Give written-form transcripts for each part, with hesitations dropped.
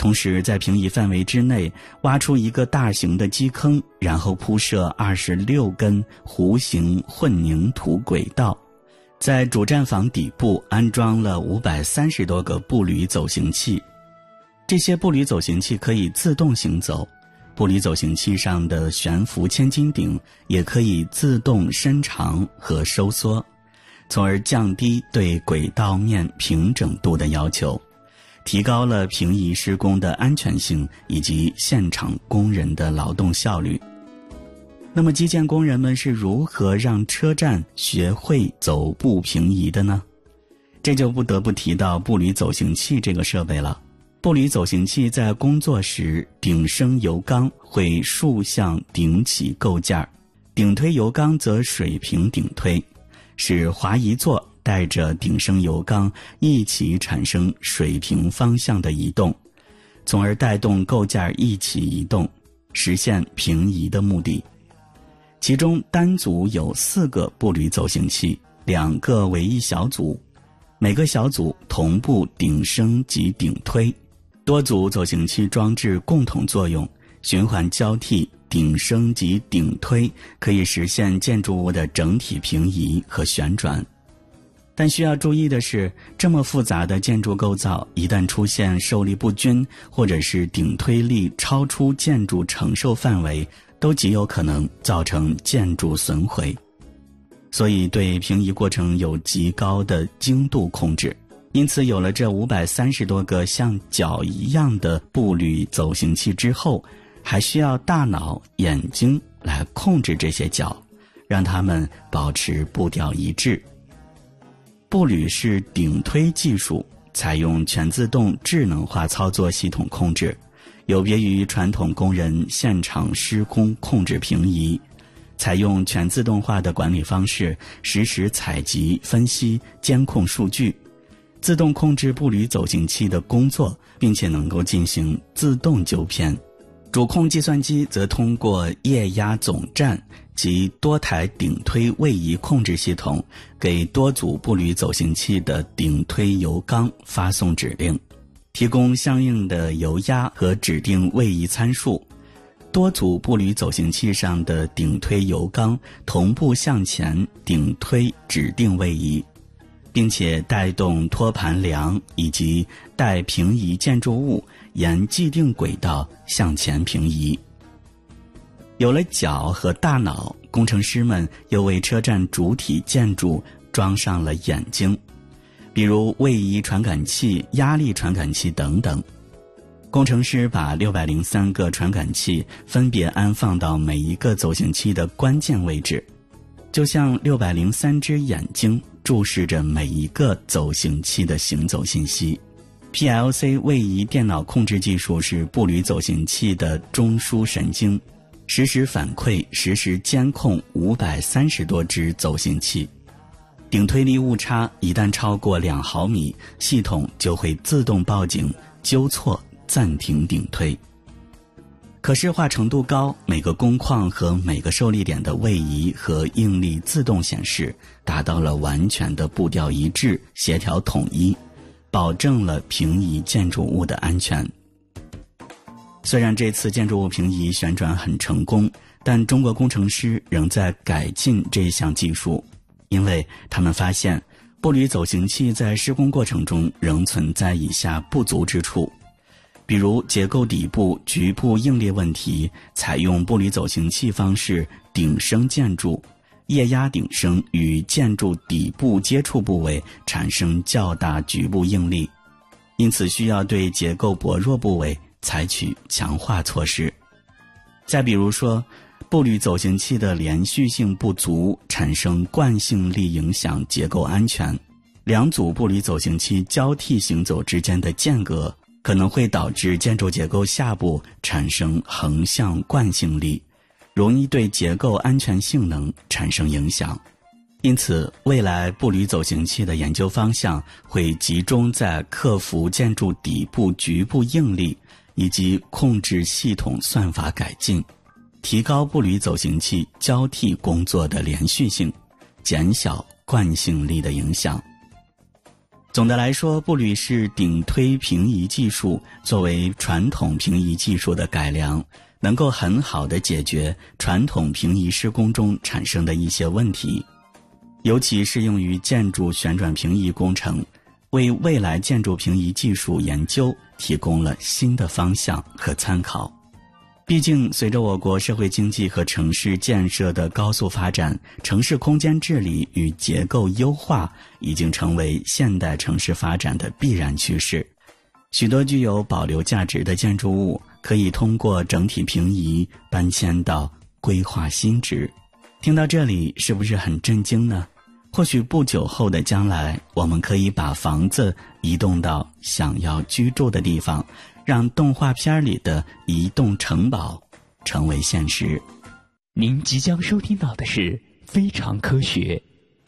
同时在平移范围之内挖出一个大型的基坑，然后铺设26根弧形混凝土轨道，在主站房底部安装了530多个步履走行器。这些步履走行器可以自动行走，步履走行器上的悬浮千斤顶也可以自动伸长和收缩，从而降低对轨道面平整度的要求，提高了平移施工的安全性以及现场工人的劳动效率。那么基建工人们是如何让车站学会走步平移的呢？这就不得不提到步履走行器这个设备了。步履走行器在工作时，顶升油缸会竖向顶起构件，顶推油缸则水平顶推，使滑移座带着顶升油缸一起产生水平方向的移动，从而带动构件一起移动，实现平移的目的。其中单组有4个步履走行器，2个为一小组，每个小组同步顶升及顶推。多组走行器装置共同作用，循环交替，顶升及顶推，可以实现建筑物的整体平移和旋转。但需要注意的是，这么复杂的建筑构造，一旦出现受力不均，或者是顶推力超出建筑承受范围，都极有可能造成建筑损毁。所以对平移过程有极高的精度控制。因此有了这530多个像脚一样的步履走行器之后，还需要大脑、眼睛来控制这些脚，让它们保持步调一致。步履是顶推技术，采用全自动智能化操作系统控制，有别于传统工人现场施工控制平移，采用全自动化的管理方式，实时采集、分析、监控数据，自动控制步履走行器的工作，并且能够进行自动纠偏。主控计算机则通过液压总站及多台顶推位移控制系统，给多组步履走行器的顶推油缸发送指令，提供相应的油压和指定位移参数。多组步履走行器上的顶推油缸同步向前顶推指定位移，并且带动托盘梁以及带平移建筑物沿既定轨道向前平移。有了脚和大脑，工程师们又为车站主体建筑装上了眼睛，比如位移传感器、压力传感器等等。工程师把603个传感器分别安放到每一个走行器的关键位置，就像603只眼睛注视着每一个走行器的行走信息。PLC 位移电脑控制技术是步履走行器的中枢神经，实时反馈、实时监控530多只走行器。顶推力误差一旦超过2毫米，系统就会自动报警、纠错、暂停顶推。可视化程度高，每个工况和每个受力点的位移和应力自动显示，达到了完全的步调一致、协调统一，保证了平移建筑物的安全。虽然这次建筑物平移旋转很成功，但中国工程师仍在改进这项技术，因为他们发现步履走行器在施工过程中仍存在以下不足之处。比如结构底部局部应力问题，采用步履走行器方式顶升建筑，液压顶升与建筑底部接触部位产生较大局部应力，因此需要对结构薄弱部位采取强化措施。再比如说，步履走行器的连续性不足，产生惯性力影响结构安全。2组步履走行器交替行走之间的间隔，可能会导致建筑结构下部产生横向惯性力，容易对结构安全性能产生影响。因此，未来步履走行器的研究方向会集中在克服建筑底部局部应力以及控制系统算法改进，提高步履走行器交替工作的连续性，减小惯性力的影响。 总的来说，步履是顶推平移技术作为传统平移技术的改良，能够很好地解决传统平移施工中产生的一些问题，尤其适用于建筑旋转平移工程，为未来建筑平移技术研究提供了新的方向和参考。毕竟，随着我国社会经济和城市建设的高速发展，城市空间治理与结构优化已经成为现代城市发展的必然趋势。许多具有保留价值的建筑物可以通过整体平移搬迁到规划新址。听到这里，是不是很震惊呢？或许不久后的将来，我们可以把房子移动到想要居住的地方，让动画片里的移动城堡成为现实。 您即将收听到的是非常科学，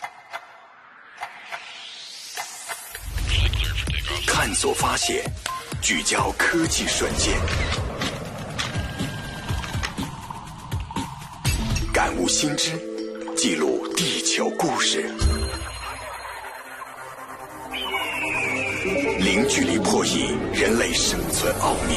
探索发现，聚焦科技瞬间，感悟新知，记录地球故事，零距离破译人类生存奥秘，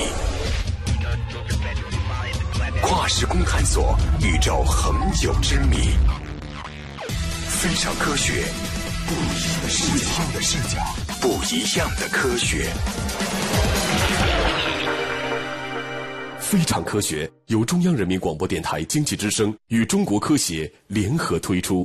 跨时空探索宇宙恒久之谜。非常科学，不一样的视角，不一样的科学。非常科学由中央人民广播电台经济之声与中国科协联合推出。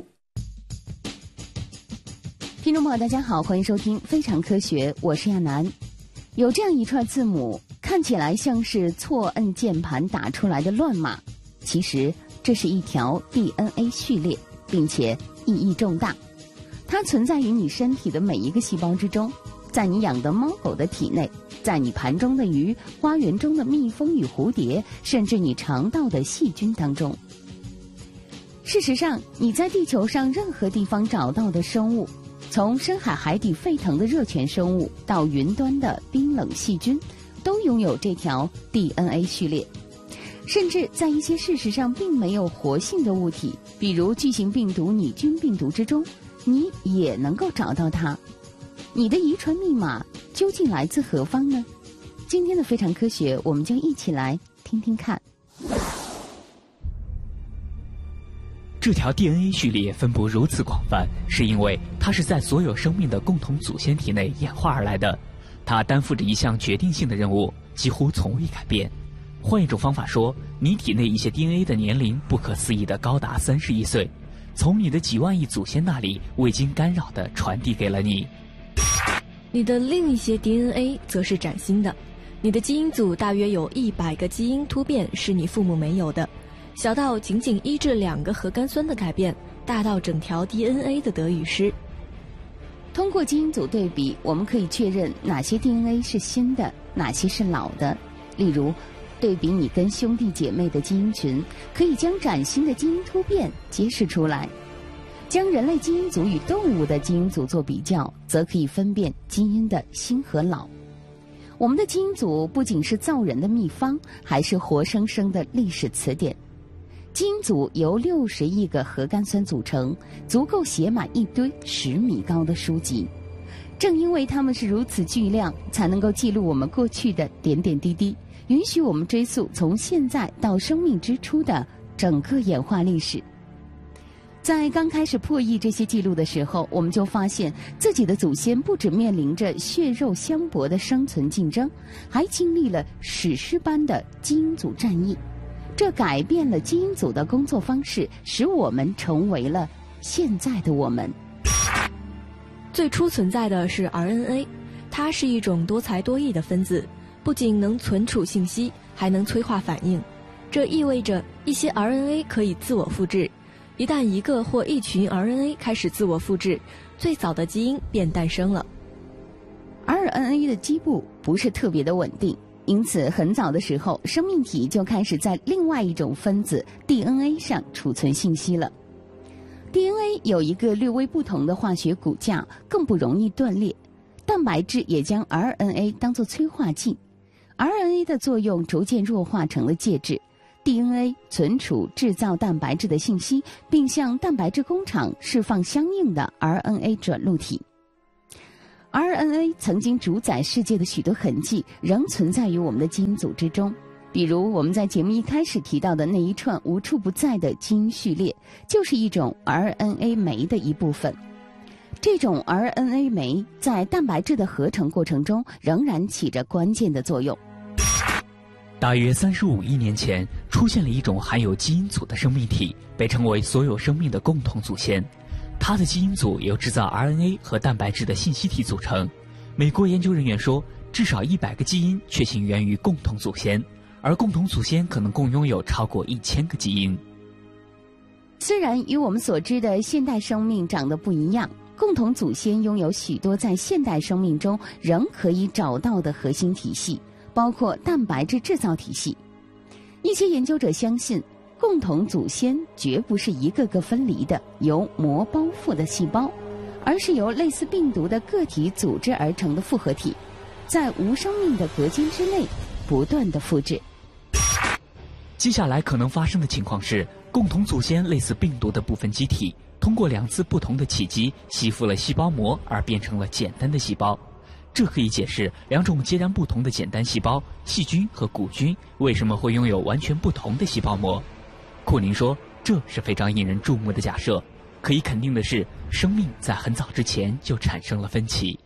听众朋友大家好，欢迎收听非常科学，我是亚楠。有这样一串字母，看起来像是错摁键盘打出来的乱码，其实这是一条 DNA 序列，并且意义重大。它存在于你身体的每一个细胞之中，在你养的猫狗的体内，在你盘中的鱼、花园中的蜜蜂与蝴蝶，甚至你肠道的细菌当中。事实上，你在地球上任何地方找到的生物，从深海海底沸腾的热泉生物到云端的冰冷细菌，都拥有这条 DNA 序列。甚至在一些事实上并没有活性的物体，比如巨型病毒拟菌病毒之中，你也能够找到它。你的遗传密码究竟来自何方呢？今天的非常科学，我们将一起来听听看。 这条 DNA 序列分布如此广泛，是因为它是在所有生命的共同祖先体内演化而来的。它担负着一项决定性的任务，几乎从未改变。换一种方法说，你体内一些 DNA 的年龄不可思议地高达30亿岁，从你的几万亿祖先那里未经干扰地传递给了你。 你的另一些 DNA 则是崭新的，你的基因组大约有100个基因突变是你父母没有的，小到仅仅1至2个核苷酸的改变，大到整条 DNA 的得与失。 通过基因组对比，我们可以确认哪些 DNA 是新的，哪些是老的。例如，对比你跟兄弟姐妹的基因群，可以将崭新的基因突变揭示出来。将人类基因组与动物的基因组做比较，则可以分辨基因的新和老。我们的基因组不仅是造人的秘方，还是活生生的历史词典。基因组由60亿个核苷酸组成，足够写满一堆10米高的书籍。正因为它们是如此巨量，才能够记录我们过去的点点滴滴，允许我们追溯从现在到生命之初的整个演化历史。在刚开始破译这些记录的时候，我们就发现自己的祖先不只面临着血肉相搏的生存竞争，还经历了史诗般的基因组战役。这改变了基因组的工作方式，使我们成为了现在的我们。 最初存在的是 RNA， 它是一种多才多艺的分子，不仅能存储信息，还能催化反应。这意味着一些 RNA 可以自我复制。一旦一个或一群 RNA 开始自我复制，最早的基因便诞生了。 RNA 的基部不是特别的稳定，因此很早的时候，生命体就开始在另外一种分子 DNA 上储存信息了。DNA 有一个略微不同的化学骨架，更不容易断裂。蛋白质也将 RNA 当作催化剂， RNA 的作用逐渐弱化成了介质。DNA 存储制造蛋白质的信息，并向蛋白质工厂释放相应的 RNA 转录体。 RNA 曾经主宰世界的许多痕迹仍存在于我们的基因组织中，比如我们在节目一开始提到的那一串无处不在的基因序列，就是一种 RNA 酶的一部分。这种 RNA 酶在蛋白质的合成过程中仍然起着关键的作用。 大约35亿年前，出现了一种含有基因组的生命体，被称为所有生命的共同祖先。它的基因组由制造 RNA 和蛋白质的信息体组成。美国研究人员说，至少100个基因确信源于共同祖先，而共同祖先可能共拥有超过1000个基因。 虽然与我们所知的现代生命长得不一样，共同祖先拥有许多在现代生命中仍可以找到的核心体系，包括蛋白质制造体系。一些研究者相信，共同祖先绝不是一个个分离的由膜包覆的细胞，而是由类似病毒的个体组织而成的复合体，在无生命的隔间之内不断地复制。 接下来可能发生的情况是，共同祖先类似病毒的部分机体通过2次不同的契机吸附了细胞膜而变成了简单的细胞。这可以解释2种截然不同的简单细胞细菌和古菌为什么会拥有完全不同的细胞膜。库林说，这是非常引人注目的假设。可以肯定的是，生命在很早之前就产生了分歧。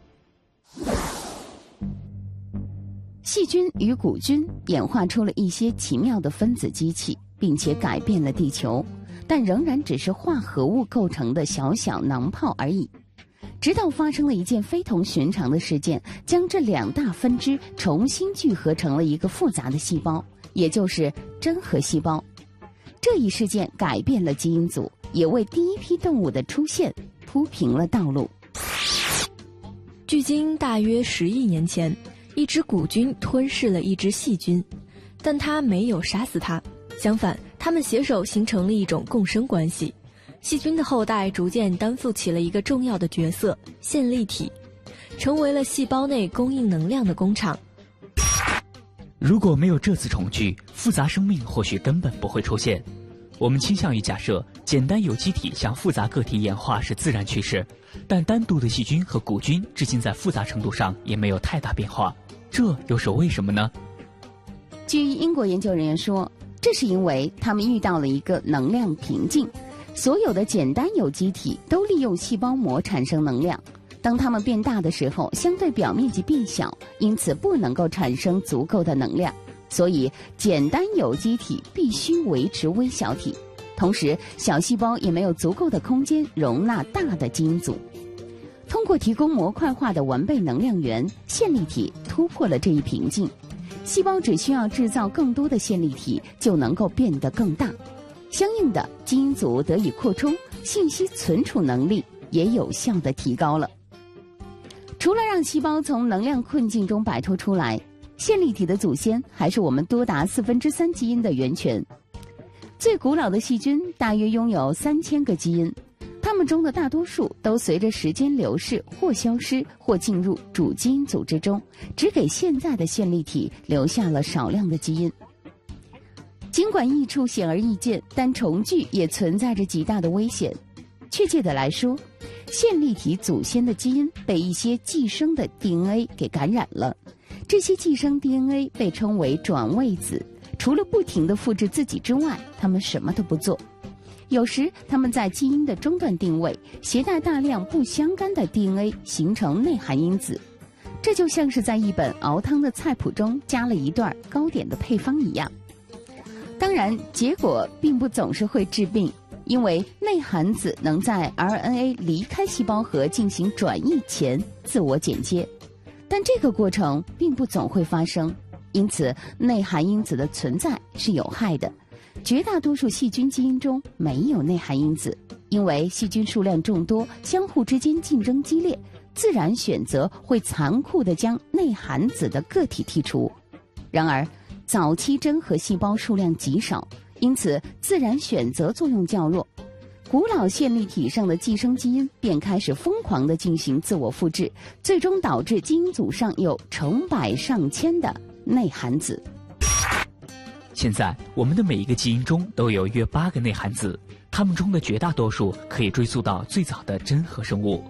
细菌与古菌演化出了一些奇妙的分子机器，并且改变了地球，但仍然只是化合物构成的小小囊泡而已。直到发生了一件非同寻常的事件，将这2大分支重新聚合成了一个复杂的细胞，也就是真核细胞。这一事件改变了基因组，也为第一批动物的出现铺平了道路。 距今大约10亿年前，一只古菌吞噬了一只细菌，但它没有杀死它，相反，它们携手形成了一种共生关系。细菌的后代逐渐担负起了一个重要的角色——线粒体，成为了细胞内供应能量的工厂。 如果没有这次重聚，复杂生命或许根本不会出现。我们倾向于假设，简单有机体向复杂个体演化是自然趋势，但单独的细菌和古菌至今在复杂程度上也没有太大变化，这又是为什么呢？ 据英国研究人员说，这是因为他们遇到了一个能量瓶颈。所有的简单有机体都利用细胞膜产生能量，当它们变大的时候，相对表面积变小，因此不能够产生足够的能量。所以简单有机体必须维持微小体，同时小细胞也没有足够的空间容纳大的基因组。通过提供模块化的完备能量源，线粒体突破了这一瓶颈。细胞只需要制造更多的线粒体，就能够变得更大。相应的，基因组得以扩充，信息存储能力也有效地提高了。除了让细胞从能量困境中摆脱出来，线粒体的祖先还是我们多达3/4基因的源泉。最古老的细菌大约拥有3000个基因，它们中的大多数都随着时间流逝或消失，或进入主基因组织中，只给现在的线粒体留下了少量的基因。尽管益处显而易见，但重聚也存在着极大的危险。确切的来说，线粒体祖先的基因被一些寄生的 DNA 给感染了。这些寄生 DNA 被称为转位子，除了不停地复制自己之外，它们什么都不做。有时，它们在基因的中段定位，携带大量不相干的 DNA， 形成内含因子。这就像是在一本熬汤的菜谱中加了一段糕点的配方一样。当然，结果并不总是会致病，因为内含子能在 RNA 离开细胞核进行转译前自我剪接，但这个过程并不总会发生，因此内含因子的存在是有害的。绝大多数细菌基因中没有内含因子，因为细菌数量众多，相互之间竞争激烈，自然选择会残酷地将内含子的个体剔除。然而，早期真核细胞数量极少，因此自然选择作用较弱。古老线粒体上的寄生基因便开始疯狂地进行自我复制，最终导致基因组上有成百上千的内含子。 现在，我们的每一个基因中都有约8个内含子，它们中的绝大多数可以追溯到最早的真核生物。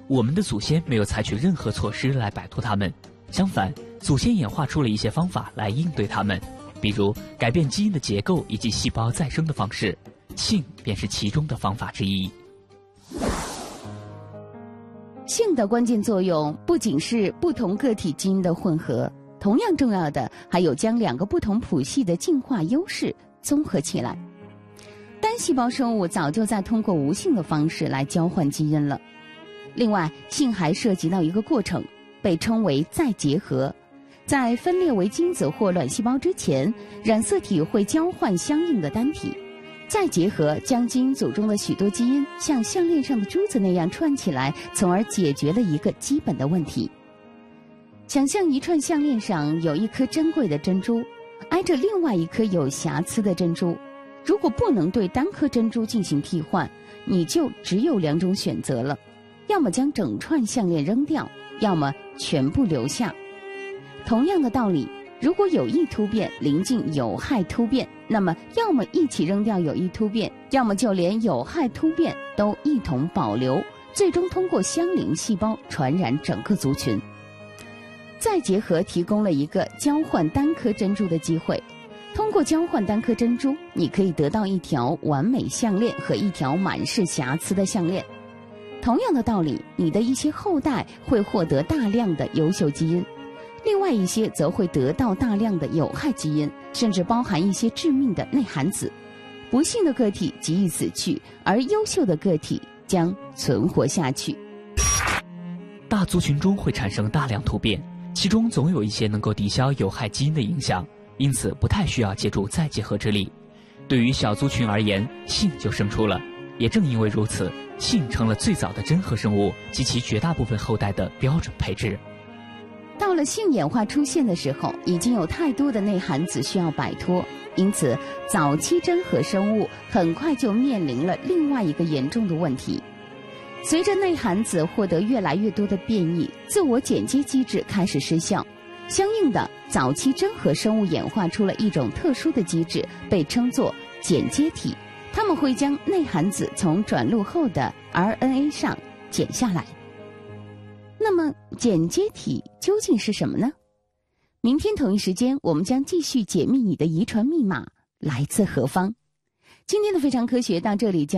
我们的祖先没有采取任何措施来摆脱它们，相反，祖先演化出了一些方法来应对它们，比如改变基因的结构以及细胞再生的方式，性便是其中的方法之一。 性的关键作用不仅是不同个体基因的混合，同样重要的还有将两个不同谱系的进化优势综合起来。单细胞生物早就在通过无性的方式来交换基因了。另外，性还涉及到一个过程，被称为再结合。在分裂为精子或卵细胞之前，染色体会交换相应的单体。再结合将基因组中的许多基因像项链上的珠子那样串起来，从而解决了一个基本的问题。想象一串项链上有一颗珍贵的珍珠，挨着另外一颗有瑕疵的珍珠。如果不能对单颗珍珠进行替换，你就只有两种选择了，要么将整串项链扔掉，要么全部留下。同样的道理，如果有益突变临近有害突变，那么要么一起扔掉有益突变，要么就连有害突变都一同保留，最终通过相邻细胞传染整个族群。再结合提供了一个交换单颗珍珠的机会，通过交换单颗珍珠，你可以得到一条完美项链和一条满是瑕疵的项链。同样的道理，你的一些后代会获得大量的优秀基因，另外一些则会得到大量的有害基因，甚至包含一些致命的内含子。不幸的个体极易死去，而优秀的个体将存活下去。 大族群中会产生大量突变，其中总有一些能够抵消有害基因的影响，因此不太需要借助再结合之力。对于小族群而言，性就胜出了。也正因为如此，性成了最早的真核生物及其绝大部分后代的标准配置。 到了性演化出现的时候，已经有太多的内含子需要摆脱，因此早期真核生物很快就面临了另外一个严重的问题。随着内含子获得越来越多的变异，自我剪接机制开始失效，相应的，早期真核生物演化出了一种特殊的机制，被称作剪接体。它们会将内含子从转录后的 RNA 上剪下来。那么剪接体究竟是什么呢？明天同一时间，我们将继续解密你的遗传密码来自何方。今天的非常科学到这里就